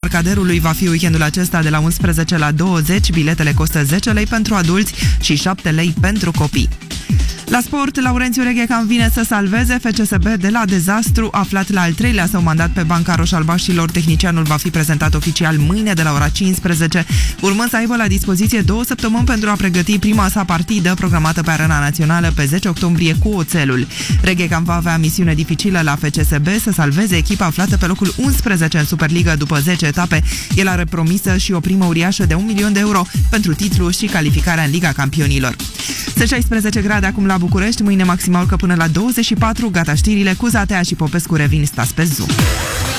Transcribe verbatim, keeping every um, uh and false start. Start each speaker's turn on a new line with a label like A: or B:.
A: Embarcaderului va fi weekendul acesta de la unsprezece la douăzeci. Biletele costă zece lei pentru adulți și șapte lei pentru copii. La sport, Laurențiu Reghecam vine să salveze F C S B de la dezastru. Aflat la al treilea său mandat pe banca roș-albaștilor, tehnicianul va fi prezentat oficial mâine de la ora cincisprezece, urmând să aibă la dispoziție două săptămâni pentru a pregăti prima sa partidă programată pe arena națională pe zece octombrie cu Oțelul. Reghecam va avea misiune dificilă la F C S B să salveze echipa aflată pe locul unsprezece în Superliga după zece etape. El are promisă și o primă uriașă de un milion de euro pentru titlu și calificarea în Liga Campionilor. Sunt șaisprezece grade acum la București, mâine maxima urcă până la douăzeci și patru. Gata știrile cu Zatea și Popescu revin, stați pe Zoom.